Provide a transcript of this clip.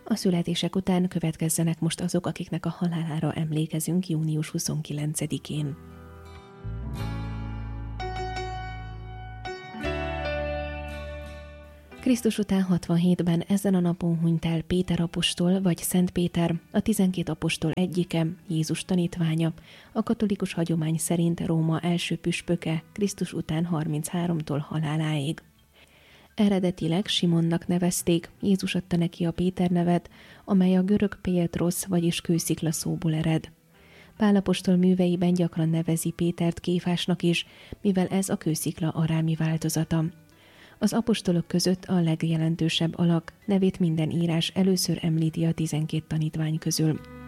A születések után következzenek most azok, akiknek a halálára emlékezünk június 29-én. Krisztus után 67-ben ezen a napon hunyt el Péter apostol, vagy Szent Péter, a 12 apostol egyike, Jézus tanítványa, a katolikus hagyomány szerint Róma első püspöke Krisztus után 33-tól haláláig. Eredetileg Simonnak nevezték, Jézus adta neki a Péter nevet, amely a görög Pétros, vagyis kőszikla szóból ered. Pál apostol műveiben gyakran nevezi Pétert Kéfásnak is, mivel ez a kőszikla arámi változata. Az apostolok között a legjelentősebb alak, nevét minden írás először említi a 12 tanítvány közül.